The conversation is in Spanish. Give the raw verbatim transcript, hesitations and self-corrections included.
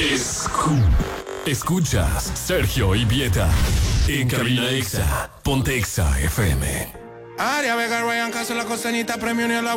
Escu- Escuchas Sergio y Vieta en Cabina Exa. Ponte Exa F M. Aria Vega, Ryan Castro, la costeñita, premio ni a la